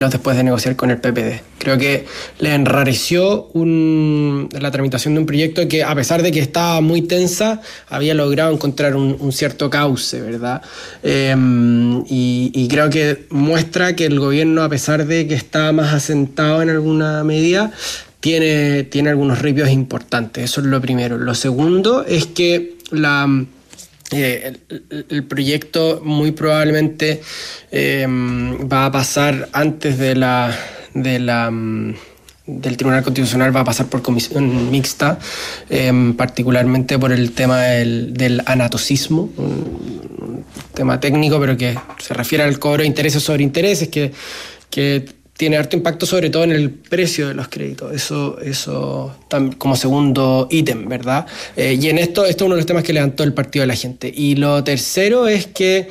después de negociar con el PPD. Creo que le enrareció la tramitación de un proyecto que, a pesar de que estaba muy tensa, había logrado encontrar un cierto cauce, ¿verdad? Y creo que muestra que el gobierno, a pesar de que está más asentado en alguna medida, tiene algunos ripios importantes. Eso es lo primero. Lo segundo es que el proyecto muy probablemente va a pasar antes del Tribunal Constitucional, va a pasar por comisión mixta, particularmente por el tema del anatocismo, un tema técnico, pero que se refiere al cobro de intereses sobre intereses, que tiene harto impacto sobre todo en el precio de los créditos. Eso como segundo ítem, ¿verdad? Y en esto es uno de los temas que levantó el Partido de la Gente. Y lo tercero es que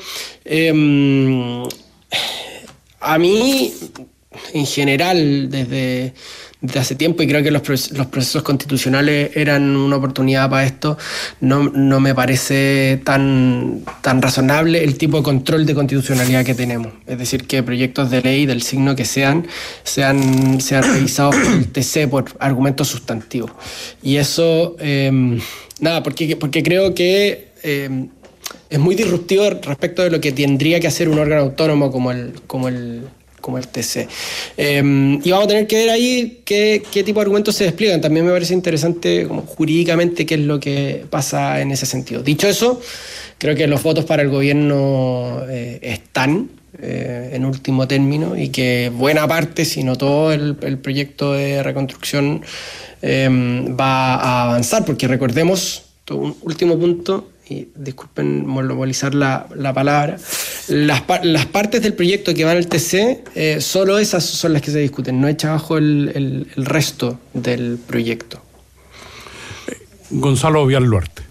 a mí, en general, desde hace tiempo, y creo que los procesos constitucionales eran una oportunidad para esto, no me parece tan razonable el tipo de control de constitucionalidad que tenemos. Es decir, que proyectos de ley del signo que sean revisados por el TC por argumentos sustantivos. Y eso, porque creo que es muy disruptivo respecto de lo que tendría que hacer un órgano autónomo como el TC. Y vamos a tener que ver ahí qué tipo de argumentos se despliegan. También me parece interesante como jurídicamente qué es lo que pasa en ese sentido. Dicho eso, creo que los votos para el gobierno están en último término, y que buena parte, si no todo, el proyecto de reconstrucción va a avanzar, porque recordemos, un último punto, y disculpen monopolizar la palabra, las partes del proyecto que van al TC, solo esas son las que se discuten, no echa abajo el resto del proyecto. Gonzalo Vial-Luarte.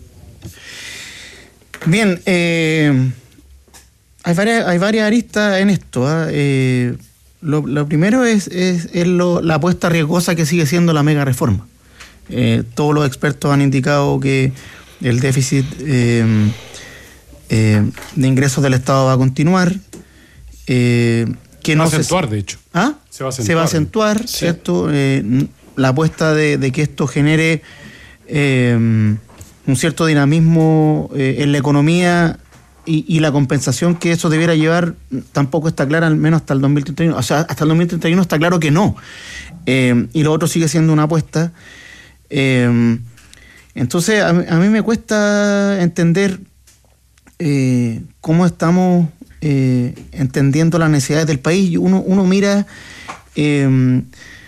Bien, hay varias aristas en esto. Lo primero es la apuesta riesgosa que sigue siendo la mega reforma. Todos los expertos han indicado que el déficit de ingresos del Estado va a continuar. Que no va a acentuar, de hecho. ¿Ah? Se va a acentuar, sí. ¿Cierto? La apuesta de que esto genere un cierto dinamismo en la economía y la compensación que eso debiera llevar tampoco está clara, al menos hasta el 2031. O sea, hasta el 2031 está claro que no. Y lo otro sigue siendo una apuesta. Entonces, a mí me cuesta entender cómo estamos entendiendo las necesidades del país. Uno mira el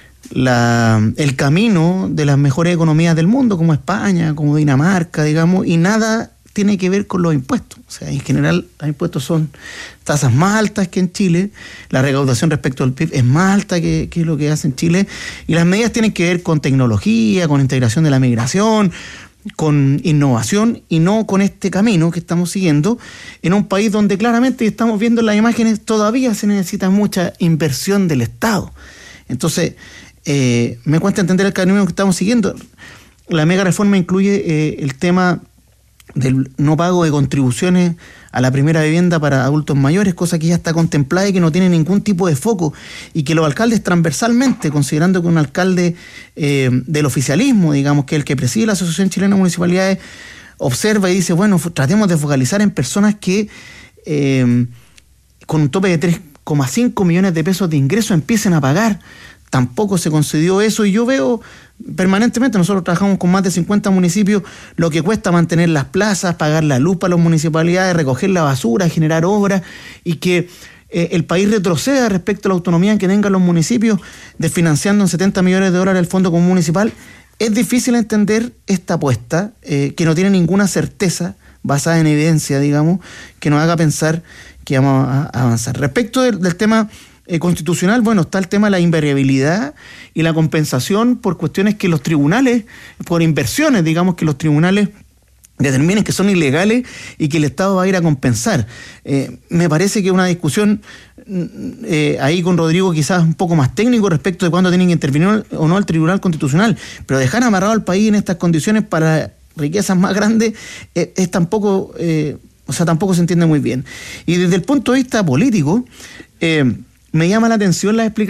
camino de las mejores economías del mundo, como España, como Dinamarca, digamos, y nada tiene que ver con los impuestos. O sea, en general, los impuestos son tasas más altas que en Chile, la recaudación respecto al PIB es más alta que lo que hace en Chile, y las medidas tienen que ver con tecnología, con integración de la migración, con innovación, y no con este camino que estamos siguiendo en un país donde claramente, estamos viendo en las imágenes, todavía se necesita mucha inversión del Estado. Entonces, me cuesta entender el camino que estamos siguiendo. La mega reforma incluye el tema del no pago de contribuciones a la primera vivienda para adultos mayores, cosa que ya está contemplada y que no tiene ningún tipo de foco, y que los alcaldes transversalmente, considerando que un alcalde del oficialismo, digamos, que es el que preside la Asociación Chilena de Municipalidades, observa y dice, bueno, tratemos de focalizar en personas que con un tope de 3,5 millones de pesos de ingresos empiecen a pagar. Tampoco se concedió eso, y yo veo permanentemente, nosotros trabajamos con más de 50 municipios, lo que cuesta mantener las plazas, pagar la luz para las municipalidades, recoger la basura, generar obras, y que el país retroceda respecto a la autonomía que tengan los municipios, desfinanciando en 70 millones de dólares el Fondo Común Municipal. Es difícil entender esta apuesta, que no tiene ninguna certeza basada en evidencia, digamos, que nos haga pensar que vamos a avanzar. Respecto del tema constitucional, bueno, está el tema de la invariabilidad y la compensación por cuestiones que los tribunales, por inversiones, digamos, que los tribunales determinen que son ilegales y que el Estado va a ir a compensar. Me parece que es una discusión ahí con Rodrigo quizás un poco más técnico respecto de cuándo tienen que intervenir o no el Tribunal Constitucional, pero dejar amarrado al país en estas condiciones para riquezas más grandes es tampoco, tampoco se entiende muy bien. Y desde el punto de vista político, me llama la atención la explicación